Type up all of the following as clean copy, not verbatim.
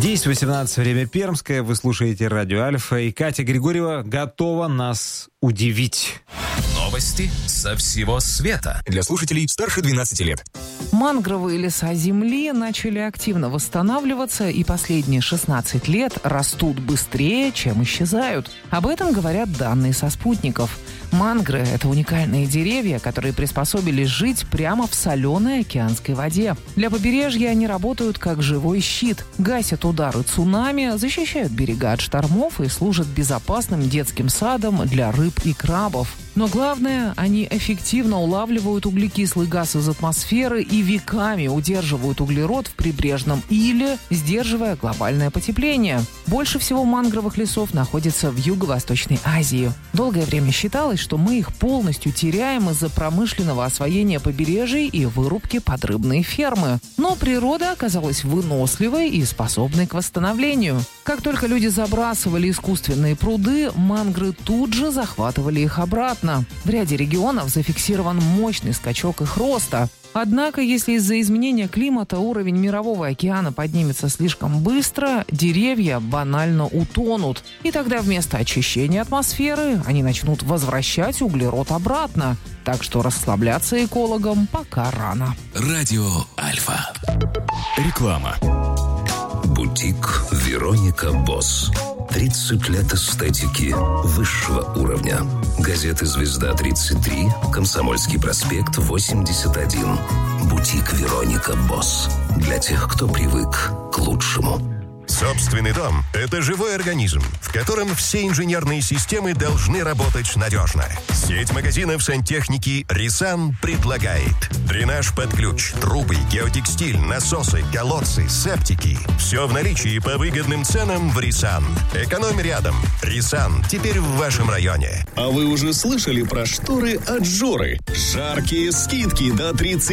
10:18, время пермское. Вы слушаете радио Альфа. И Катя Григорьева готова нас удивить. Новости со всего света. Для слушателей старше 12 лет. Мангровые леса Земли начали активно восстанавливаться и последние 16 лет растут быстрее, чем исчезают. Об этом говорят данные со спутников. Мангры – это уникальные деревья, которые приспособились жить прямо в соленой океанской воде. Для побережья они работают как живой щит, гасят удары цунами, защищают берега от штормов и служат безопасным детским садом для рыб и крабов. Но главное, они эффективно улавливают углекислый газ из атмосферы и веками удерживают углерод в прибрежном иле, сдерживая глобальное потепление. Больше всего мангровых лесов находится в Юго-Восточной Азии. Долгое время считалось, что мы их полностью теряем из-за промышленного освоения побережий и вырубки под рыбные фермы. Но природа оказалась выносливой и способной к восстановлению. Как только люди забрасывали искусственные пруды, мангры тут же захватывали их обратно. В ряде регионов зафиксирован мощный скачок их роста. Однако, если из-за изменения климата уровень мирового океана поднимется слишком быстро, деревья банально утонут. И тогда вместо очищения атмосферы они начнут возвращать углерод обратно. Так что расслабляться экологам пока рано. Радио Альфа. Реклама. Бутик Вероника Босс. 30 лет эстетики высшего уровня. Газеты «Звезда-33», «Комсомольский проспект», 81. Бутик Вероника Босс. Для тех, кто привык к лучшему. Собственный дом – это живой организм, в котором все инженерные системы должны работать надежно. Сеть магазинов сантехники «Рисан» предлагает дренаж под ключ, трубы, геотекстиль, насосы, колодцы, септики. Все в наличии по выгодным ценам в «Рисан». Экономь рядом. «Рисан» теперь в вашем районе. А вы уже слышали про шторы от Жоры? Жаркие скидки до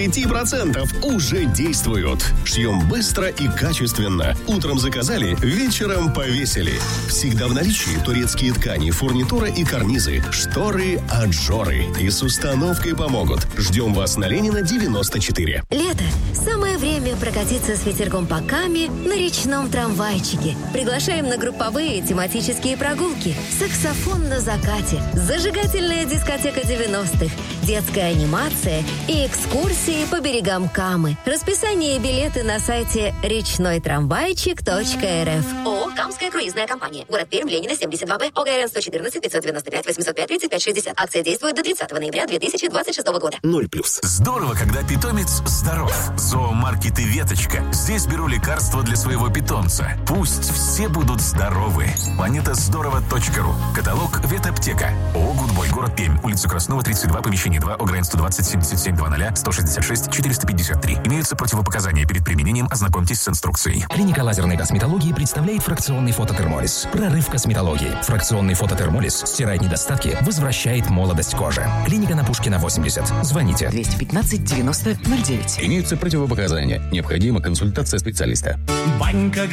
30% уже действуют. Шьем быстро и качественно. Утром заказали, вечером повесили. Всегда в наличии турецкие ткани, фурнитура и карнизы. Шторы от Жоры. И с установкой помогут. Ждем вас на Ленина, 94. Лето. Самое время прокатиться с ветерком по Каме на речном трамвайчике. Приглашаем на групповые тематические прогулки. Саксофон на закате. Зажигательная дискотека 90-х. Детская анимация и экскурсии по берегам Камы. Расписание и билеты на сайте речнойтрамвайчик.рф. ООО «Камская круизная компания». Город Пермь, Ленина, 72Б. ОГРН 114 595 805 35 60. Акция действует до 30 ноября 2026 года. 0+. Здорово, когда питомец здоров. Зоомаркеты «Веточка». Здесь беру лекарства для своего питомца. Пусть все будут здоровы. Планетаздорово.ру. Каталог «Ветаптека». ООО «Гудбой». Город Пермь. Улица Краснова, 32, помещение 2. ОГРН 120 77 00 166 453. Имеются противопоказания перед применением. Ознакомьтесь с инструкцией. Клиника лазерной косметологии представляет фракционный фототермолиз. Прорыв косметологии. Фракционный фототермолиз стирает недостатки, возвращает молодость кожи. Клиника на Пушкина, 80. Звоните. 215 90 09. Имеются противопоказания. Необходима консультация специалиста. Банька